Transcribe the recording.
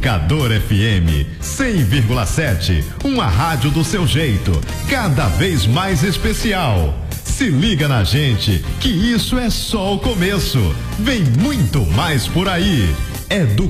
Educador FM 100,7, uma rádio do seu jeito, cada vez mais especial. Se liga na gente, que isso é só o começo. Vem muito mais por aí.